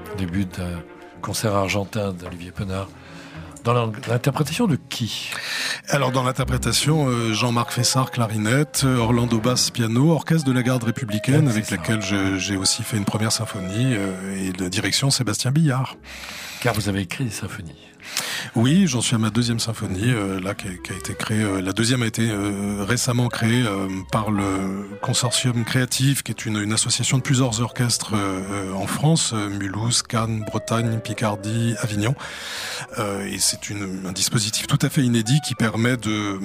début d'un concert argentin d'Olivier Penard. Dans l'interprétation de qui ? Alors dans l'interprétation, Jean-Marc Fessard, clarinette, Orlando Bass, piano, orchestre de la garde républicaine, avec laquelle j'ai aussi fait une première symphonie, et de direction Sébastien Billard. Car vous avez écrit des symphonies. Oui, j'en suis à ma deuxième symphonie, qui a été créée. La deuxième a été récemment créée par le Consortium Créatif, qui est une association de plusieurs orchestres en France, Mulhouse, Cannes, Bretagne, Picardie, Avignon. Et c'est un dispositif tout à fait inédit qui permet de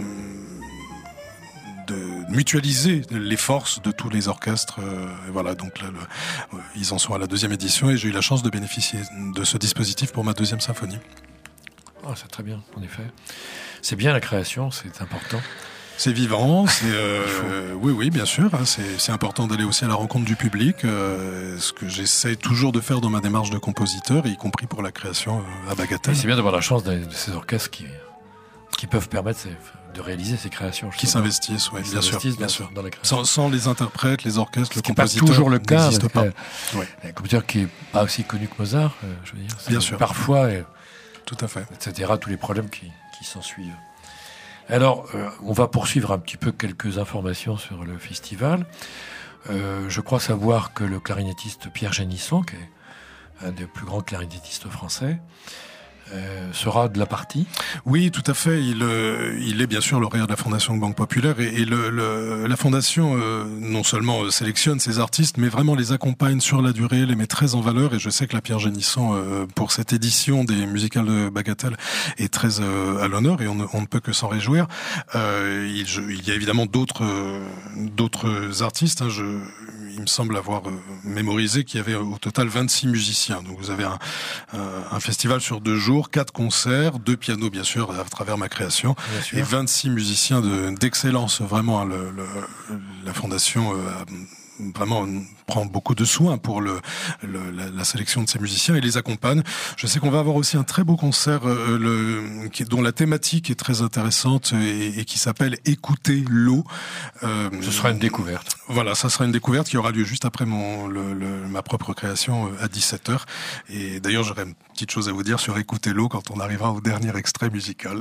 mutualiser les forces de tous les orchestres. Voilà, donc là, ils en sont à la deuxième édition et j'ai eu la chance de bénéficier de ce dispositif pour ma deuxième symphonie. Oh, c'est très bien, en effet. C'est bien la création, c'est important. C'est vivant, oui, bien sûr. Hein, c'est important d'aller aussi à la rencontre du public, ce que j'essaie toujours de faire dans ma démarche de compositeur, y compris pour la création à Bagatelle. Et c'est bien d'avoir la chance de ces orchestres qui peuvent permettre de réaliser ces créations. Qui s'investissent, oui, bien sûr. Dans la création. Sans les interprètes, les orchestres, le compositeur. C'est pas toujours le cas. N'existe pas. Un compositeur qui est pas aussi connu que Mozart, je veux dire. Bien sûr. Parfois. Tout à fait. Etc. Tous les problèmes qui s'en suivent. Alors, on va poursuivre un petit peu quelques informations sur le festival. Je crois savoir que le clarinettiste Pierre Génisson, qui est un des plus grands clarinettistes français, sera de la partie. Oui, tout à fait. Il est bien sûr lauréat de la Fondation Banque Populaire et la Fondation non seulement sélectionne ses artistes, mais vraiment les accompagne sur la durée, les met très en valeur. Et je sais que la Pierre Génisson, pour cette édition des musicales de Bagatelle, est très à l'honneur et on ne peut que s'en réjouir. Il y a évidemment d'autres artistes. Hein, il me semble avoir mémorisé qu'il y avait au total 26 musiciens. Donc vous avez un festival sur 2 jours, 4 concerts, 2 pianos bien sûr à travers ma création, et 26 musiciens d'excellence. Vraiment, la fondation vraiment prend beaucoup de soin pour la sélection de ces musiciens et les accompagne. Je sais qu'on va avoir aussi un très beau concert dont la thématique est très intéressante et qui s'appelle Écouter l'eau. Ce sera une découverte. Voilà, ça sera une découverte qui aura lieu juste après ma propre création à 17h. Et d'ailleurs, j'aurais une petite chose à vous dire sur Écouter l'eau quand on arrivera au dernier extrait musical.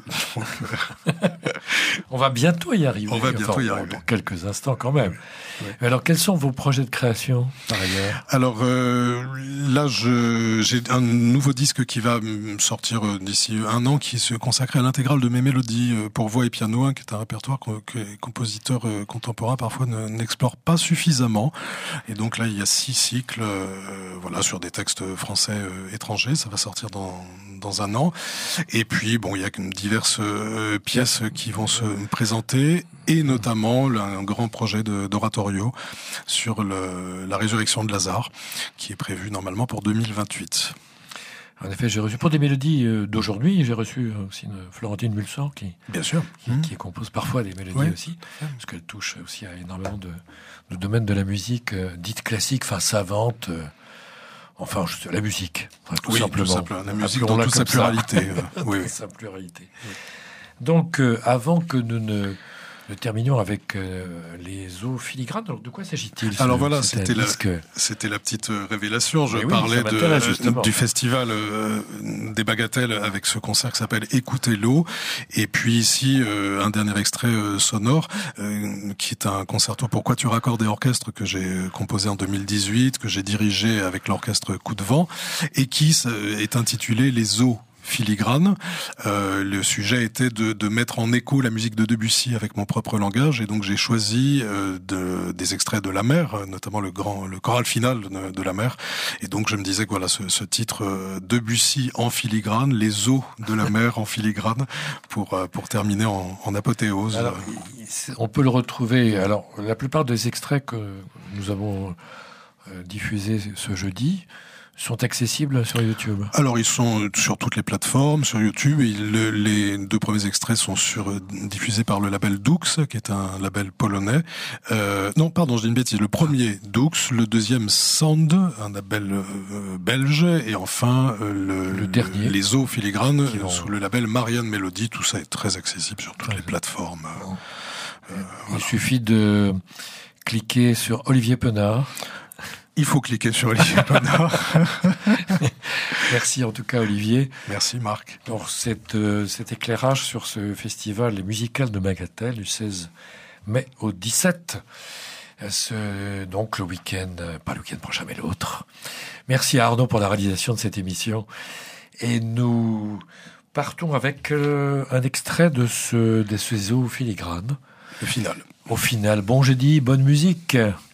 On va bientôt y arriver. Dans quelques instants quand même. Oui. Alors, quels sont vos projets de création, par ailleurs ? Alors, là, j'ai un nouveau disque qui va sortir d'ici 1 an, qui se consacre à l'intégrale de mes mélodies pour voix et piano, qui est un répertoire que les compositeurs contemporains parfois n'explorent pas suffisamment. Et donc là, il y a 6 cycles, sur des textes français étrangers. Ça va sortir dans 1 an. Et puis, il y a diverses pièces qui vont se présenter, et notamment un grand projet d'oratorio sur la résurrection de Lazare, qui est prévu normalement pour 2028. En effet, j'ai reçu pour des mélodies d'aujourd'hui, j'ai reçu aussi Florentine Mulsan qui compose parfois des mélodies aussi, parce qu'elle touche aussi à énormément de domaines de la musique dite classique, savante. La musique, tout simplement. La musique dans toute sa pluralité. Sa pluralité. Donc, avant que nous ne terminions avec les eaux filigranes. Alors, de quoi s'agit-il ? Alors voilà, c'était la petite révélation. Je parlais du festival des Bagatelles avec ce concert qui s'appelle Écouter l'eau. Et puis ici, un dernier extrait sonore qui est un concerto pour quatuor à cordes et orchestre que j'ai composé en 2018, que j'ai dirigé avec l'orchestre Coup de Vent et qui est intitulé Les eaux filigrane. Le sujet était de mettre en écho la musique de Debussy avec mon propre langage, et donc j'ai choisi des extraits de La Mer, notamment le choral final de La Mer, et donc je me disais que ce titre Debussy en filigrane, les eaux de la mer en filigrane, pour terminer en apothéose. Alors, on peut le retrouver. Alors, la plupart des extraits que nous avons diffusés ce jeudi sont accessibles sur YouTube. Alors, ils sont sur toutes les plateformes, sur YouTube. Et les 2 premiers extraits sont diffusés par le label Dux, qui est un label polonais. Non, pardon, je dis une bêtise. Le premier, Dux. Le deuxième, Sand, un label belge. Et enfin, le dernier, les eaux filigranes, sous le label Marianne Melody. Tout ça est très accessible sur toutes les plateformes. Il suffit de cliquer sur Olivier Penard. Il faut cliquer sur Olivier Ponard. Merci en tout cas Olivier. Merci Marc. Pour cet éclairage sur ce festival musical de Bagatelle du 16 mai au 17. Donc le week-end, pas le week-end prochain mais l'autre. Merci à Arnaud pour la réalisation de cette émission. Et nous partons avec un extrait de ces eaux filigranes. Le final. Au final, bon jeudi, bonne musique.